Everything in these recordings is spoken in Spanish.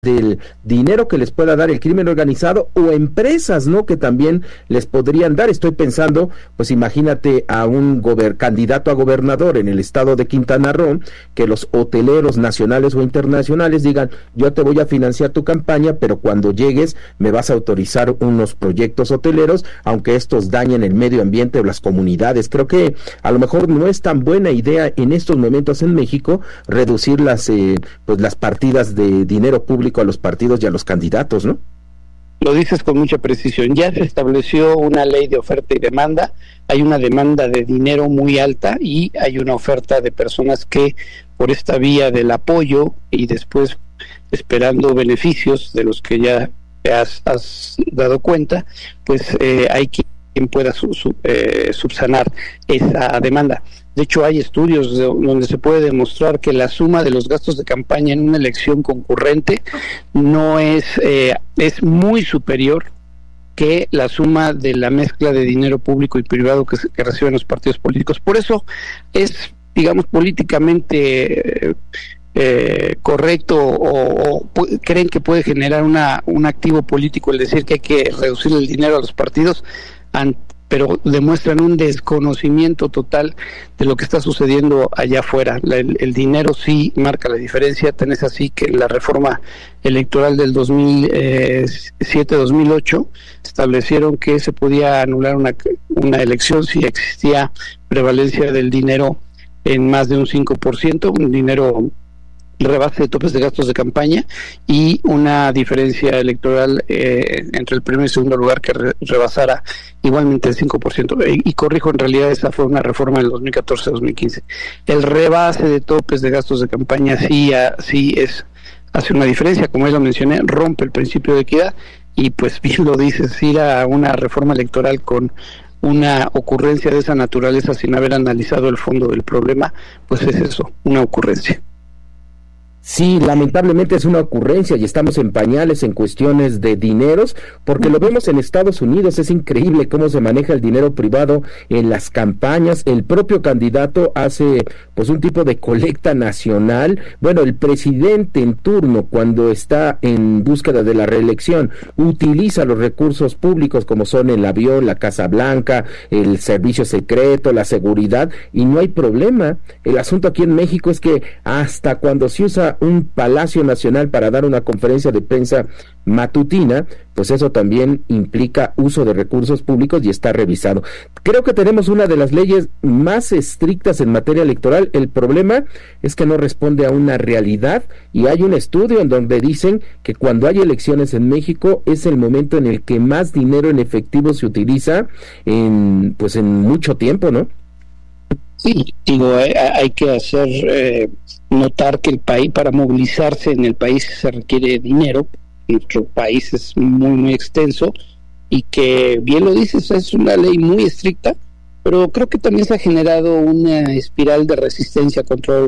del dinero que les pueda dar el crimen organizado o empresas, ¿no?, que también les podrían dar. Estoy pensando, pues imagínate a un candidato a gobernador en el estado de Quintana Roo, que los hoteleros nacionales o internacionales digan: yo te voy a financiar tu campaña, pero cuando llegues me vas a autorizar unos proyectos hoteleros, aunque estos dañen el medio ambiente o las comunidades. Creo que a lo mejor no es tan buena idea en estos momentos en México reducir las partidas de dinero público a los partidos y a los candidatos, ¿no? Lo dices con mucha precisión. Ya se estableció una ley de oferta y demanda. Hay una demanda de dinero muy alta y hay una oferta de personas que, por esta vía del apoyo y después esperando beneficios de los que ya te has dado cuenta, pues hay quien pueda subsanar esa demanda. De hecho, hay estudios donde se puede demostrar que la suma de los gastos de campaña en una elección concurrente no es muy superior que la suma de la mezcla de dinero público y privado que reciben los partidos políticos. Por eso es, digamos, políticamente correcto o creen que puede generar un activo político el decir que hay que reducir el dinero a los partidos, pero demuestran un desconocimiento total de lo que está sucediendo allá afuera. El dinero sí marca la diferencia. Tenés así que la reforma electoral del 2007-2008 establecieron que se podía anular una elección si existía prevalencia del dinero en más de un 5%, un dinero rebase de topes de gastos de campaña y una diferencia electoral entre el primer y segundo lugar que rebasara igualmente el 5%. Y corrijo, en realidad esa fue una reforma del 2014-2015. El rebase de topes de gastos de campaña sí hace una diferencia, como ya lo mencioné, rompe el principio de equidad y pues bien lo dices, ir a una reforma electoral con una ocurrencia de esa naturaleza sin haber analizado el fondo del problema, pues es eso, una ocurrencia. Sí, lamentablemente es una ocurrencia y estamos en pañales en cuestiones de dineros, porque lo vemos en Estados Unidos. Es increíble cómo se maneja el dinero privado en las campañas. El propio candidato hace pues un tipo de colecta nacional. Bueno, el presidente en turno, cuando está en búsqueda de la reelección, utiliza los recursos públicos como son el avión, la Casa Blanca, el servicio secreto, la seguridad, y no hay problema. El asunto aquí en México es que hasta cuando se usa un Palacio Nacional para dar una conferencia de prensa matutina, pues eso también implica uso de recursos públicos y está revisado. Creo que tenemos una de las leyes más estrictas en materia electoral. El problema es que no responde a una realidad, y hay un estudio en donde dicen que cuando hay elecciones en México es el momento en el que más dinero en efectivo se utiliza en mucho tiempo, ¿no? Sí, digo, hay que hacer notar que el país, para movilizarse en el país se requiere dinero. Nuestro país es muy, muy extenso y que, bien lo dices, es una ley muy estricta, pero creo que también se ha generado una espiral de resistencia-control.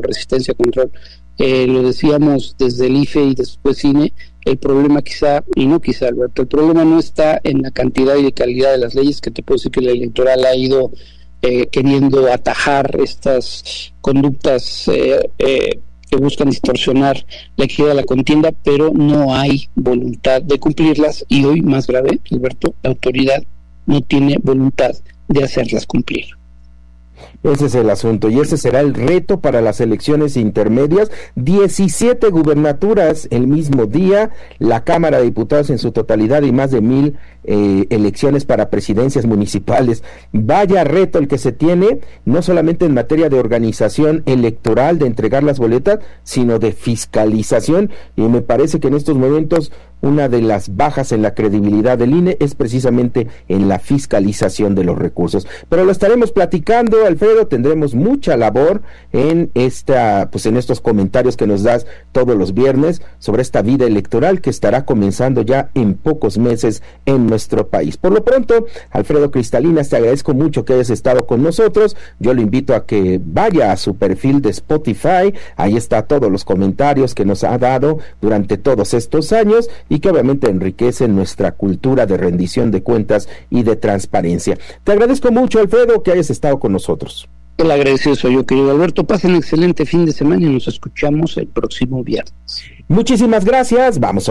Lo decíamos desde el IFE y después CINE, el problema Alberto, el problema no está en la cantidad y calidad de las leyes, que te puedo decir que la electoral ha ido queriendo atajar estas conductas que buscan distorsionar la equidad de la contienda, pero no hay voluntad de cumplirlas, y hoy, más grave, Alberto, la autoridad no tiene voluntad de hacerlas cumplir. Ese es el asunto, y ese será el reto para las elecciones intermedias. 17 gubernaturas el mismo día, la Cámara de Diputados en su totalidad y más de 1,000 elecciones para presidencias municipales. Vaya reto el que se tiene, no solamente en materia de organización electoral, de entregar las boletas, sino de fiscalización, y me parece que en estos momentos una de las bajas en la credibilidad del INE es precisamente en la fiscalización de los recursos. Pero lo estaremos platicando, Alfredo. Tendremos mucha labor en estos comentarios que nos das todos los viernes sobre esta vida electoral que estará comenzando ya en pocos meses en nuestro país. Por lo pronto, Alfredo Cristalinas, te agradezco mucho que hayas estado con nosotros. Yo lo invito a que vaya a su perfil de Spotify. Ahí está todos los comentarios que nos ha dado durante todos estos años y que obviamente enriquecen nuestra cultura de rendición de cuentas y de transparencia. Te agradezco mucho, Alfredo, que hayas estado con nosotros. El agradecido soy yo, querido Alberto. Pasen un excelente fin de semana y nos escuchamos el próximo viernes. Muchísimas gracias. Vamos a